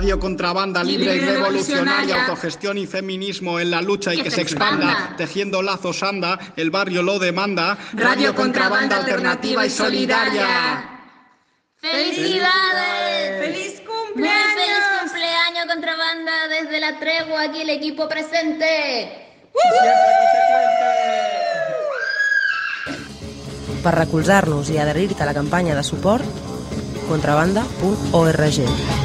Radio Contrabanda, libre y revolucionaria, autogestión y feminismo en la lucha y que se expanda, tejiendo lazos anda, el barrio lo demanda. Radio Contrabanda alternativa y solidaria. ¡Felicidades! ¡Feliz cumpleaños! ¡Muy feliz cumpleaños, Contrabanda! Desde la tregua, aquí el equipo presente. Per recolzar-nos i adherir-te a la campanya de suport, contrabanda.org.